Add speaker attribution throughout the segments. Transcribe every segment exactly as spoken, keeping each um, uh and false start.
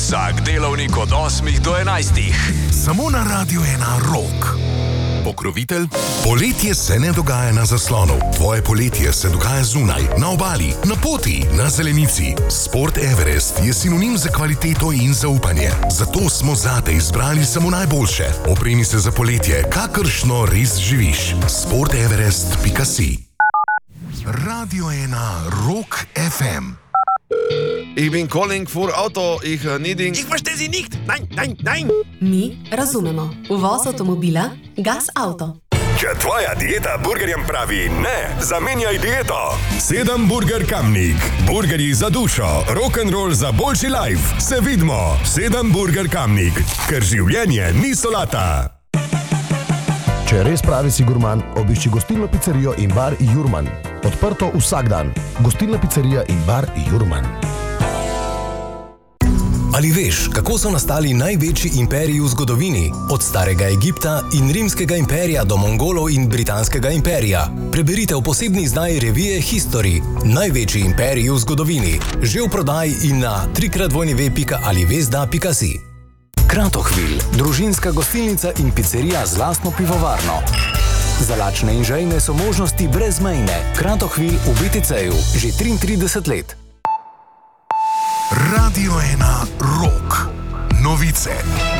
Speaker 1: Vsak delovnik od osmih do enajstih.
Speaker 2: Samo na Radio ena Rock. Pokrovitelj? Poletje se ne dogaja na zaslonu. Tvoje poletje se dogaja zunaj, na obali, na poti, na zelenici. Sport Everest je sinonim za kvaliteto in zaupanje. Zato smo zate izbrali samo najboljše. Opremi se za poletje, kakršno res živiš. sport everest pika si. Radio ena Rock ef em.
Speaker 3: Ich bin calling for Auto, ich uh, needing...
Speaker 4: Ich verstehe Sie nicht! Nein, nein, nein!
Speaker 5: Mi razumemo. Uvoz avtomobila, Gas Auto.
Speaker 6: Če tvoja dieta burgerjem pravi ne, zamenjaj dieto. Sedem Burger Kamnik. Burgerji za dušo, rock'n'roll za boljši life. Se vidimo. Sedem Burger Kamnik. Ker življenje ni solata.
Speaker 7: Če res pravi si gurman, obišči gostilno pizzerijo in bar Jurman. Odprto vsak dan. Gostilna pizzerija in bar Jurman.
Speaker 8: Ali veš, kako so nastali največji imperiji v zgodovini? Od starega Egipta in rimskega imperija do Mongolov in britanskega imperija. Preberite v posebni izdaji revije History. Največji imperiji v zgodovini. Že v prodaji in na trikrat dvojni pika alivezda pika si. Kratochwil, družinska gostilnica in pizzerija z lastno pivovarno. Za lačne in žejne so možnosti brezmejne. Kratochwil v bé té cé-ju že triintrideset let.
Speaker 2: Radio ena Rock. Novice.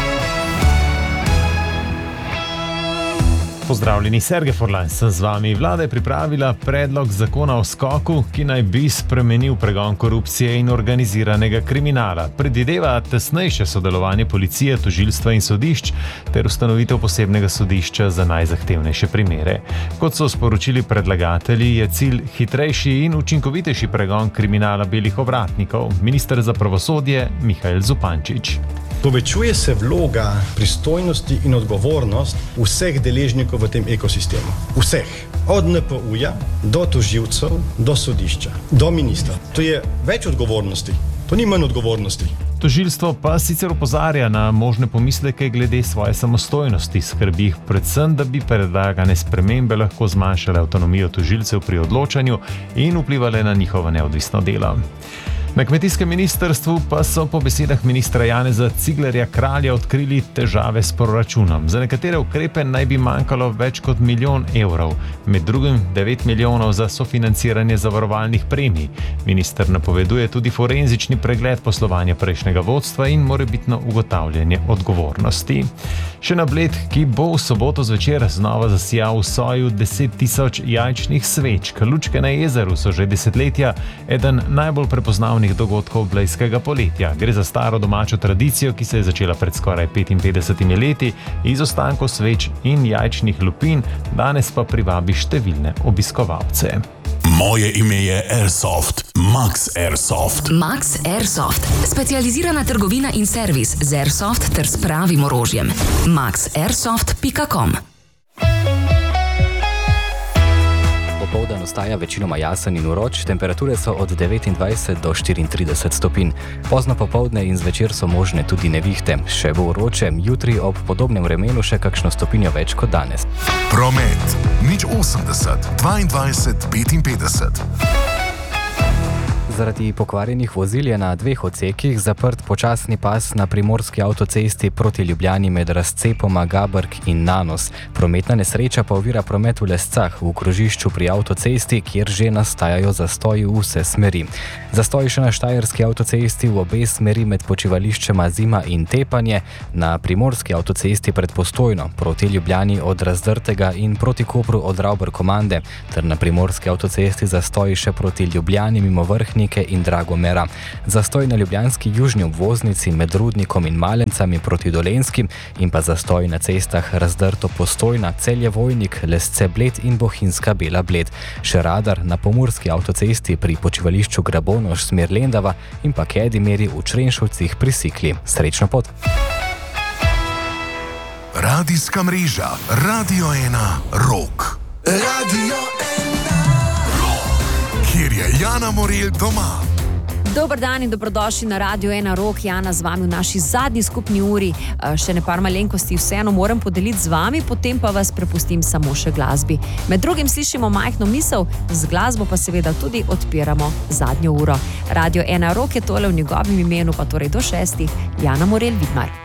Speaker 9: Pozdravljeni, Sergej Forlan sem z vami. Vlada je pripravila predlog zakona o skoku, ki naj bi spremenil pregon korupcije in organiziranega kriminala. Predvideva tesnejše sodelovanje policije, tožilstva in sodišč ter ustanovitev posebnega sodišča za najzahtevnejše primere. Kot so sporočili predlagatelji, je cilj hitrejši in učinkovitejši pregon kriminala belih ovratnikov. Minister za pravosodje Mihael Zupančič.
Speaker 10: Povečuje se vloga, pristojnosti in odgovornost vseh deležnikov v tem ekosistemu. Vseh. Od en pe u-ja do tožilcev, do sodišča, do ministra. To je več odgovornosti. To ni manj odgovornosti.
Speaker 9: Tožilstvo pa sicer opozarja na možne pomisleke glede svoje samostojnosti, skrbi jih predvsem, da bi predlagane spremembe lahko zmanjšale avtonomijo tožilcev pri odločanju in vplivale na njihovo neodvisno delo. Na kmetijskem ministrstvu pa so po besedah ministra Janeza Ciglerja Kralja odkrili težave s proračunom. Za nekatere ukrepe naj bi manjkalo več kot milijon evrov, med drugim devet milijonov za sofinanciranje zavarovalnih premij. Minister napoveduje tudi forenzični pregled poslovanja prejšnjega vodstva in morebitno ugotavljanje odgovornosti. Še na Bled, ki bo v soboto zvečer znova zasijal v soju deset tisoč jajčnih svečk. Lučke na jezeru so že desetletja eden najbolj prepoznavnih dogodkov blejskega poletja. Gre za staro domačo tradicijo, ki se je začela pred skoraj petinpetdesetimi leti iz ostankov sveč in jajčnih lupin, danes pa privabi številne obiskovalce.
Speaker 2: Moje ime je Airsoft. Max Airsoft.
Speaker 11: Max Airsoft. Specializirana trgovina in servis z Airsoft ter s pravim orožjem. max airsoft pika com.
Speaker 12: Popoldan ostaja večinoma jasen in vroč, temperature so od devetindvajset do štiriintrideset stopinj. Pozno popoldne in zvečer so možne tudi nevihte. Še bo vroče, jutri ob podobnem vremenu še kakšno stopinjo več kot danes.
Speaker 2: Promet. nič osemdeset, dvaindvajset, petinpetdeset.
Speaker 12: Zaradi pokvarjenih vozil je na dveh odsekih zaprt počasni pas na primorski avtocesti proti Ljubljani med razcepoma Gabrk in Nanos. Prometna nesreča pa ovira promet v Lescah, v krožišču pri avtocesti, kjer že nastajajo zastoji v vse smeri. Zastoji še na štajerski avtocesti v obe smeri med počivališčema Zima in Tepanje, na primorski avtocesti pred Postojno, proti Ljubljani od Razdrtega in proti Kopru od Ravber-Komande, ter na primorski avtocesti zastoji še proti Ljubljani mimo Vrhnje in Dragomera. Zastoj na ljubljanski južni obvoznici med Rudnikom in Malencami proti Dolenskim in pa zastoj na cestah Razdrto Postojna, Celje Vojnik, Lesce Bled in Bohinjska Bela Bled. Še radar na pomurski avtocesti pri počivališču Grabonoš smer Lendava in pa Kedimeri v Črenšovcih pri Sikli. Srečno pot!
Speaker 2: Radijska mreža Radio ena Rock. Radio ena Rock. Kjer je Jana Morel doma.
Speaker 13: Dober dan in dobrodošli na Radio ena Rock. Jana z vami v naši zadnji skupni uri. Še nepar malenkosti vseeno moram podeliti z vami, potem pa vas prepustim samo še glasbi. Med drugim slišimo majhno misel, z glasbo pa seveda tudi odpiramo zadnjo uro. Radio ena Rock je tole v njegovem imenu, pa torej do šestih. Jana Morel Vidmar.